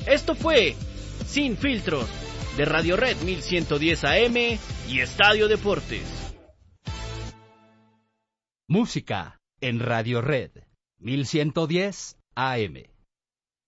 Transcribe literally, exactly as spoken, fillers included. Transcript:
Esto fue Sin Filtros, de Radio Red mil ciento diez A M y Estadio Deportes. Música en Radio Red mil ciento diez A M.